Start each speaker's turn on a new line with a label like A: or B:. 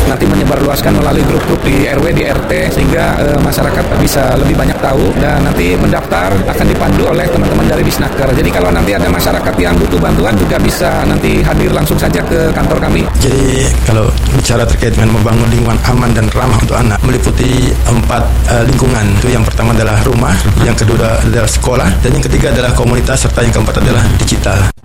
A: nanti menyebarluaskan melalui grup-grup di RW, di RT, sehingga masyarakat bisa lebih banyak tahu, dan nanti mendaftar akan dipandu oleh teman-teman dari Disnaker. Jadi kalau nanti ada masyarakat yang butuh bantuan juga bisa nanti hadir langsung saja ke kantor kami.
B: Jadi kalau bicara terkait dengan membangun lingkungan aman dan ramah untuk anak, meliputi 4 lingkungan. Itu yang pertama adalah rumah, yang kedua adalah sekolah, dan yang ketiga adalah komunitas, serta yang keempat adalah digital.